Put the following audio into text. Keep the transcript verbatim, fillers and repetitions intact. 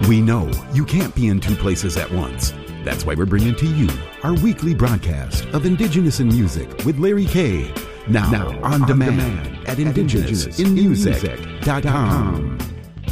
We know you can't be in two places at once. That's why we're bringing to you our weekly broadcast of Indigenous in Music with Larry Kay. Now, now on, on demand, demand at indigenous in music dot com.